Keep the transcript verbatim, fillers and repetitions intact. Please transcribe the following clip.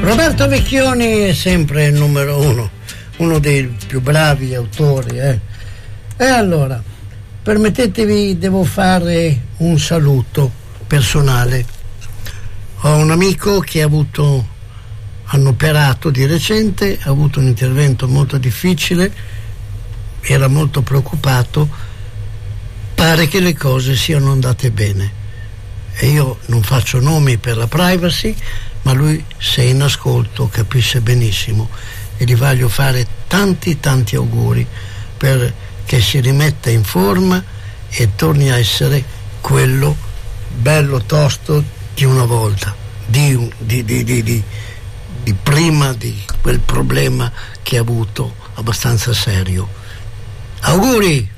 Roberto Vecchioni è sempre il numero uno, uno dei più bravi autori. Eh. E allora, permettetevi, devo fare un saluto personale. Ho un amico che ha avuto, hanno operato di recente, ha avuto un intervento molto difficile, era molto preoccupato, pare che le cose siano andate bene. E io non faccio nomi per la privacy, ma lui, se è in ascolto, capisce benissimo e gli voglio fare tanti tanti auguri perché si rimetta in forma e torni a essere quello bello tosto di una volta, di, di, di, di, di, di prima di quel problema che ha avuto abbastanza serio. Auguri!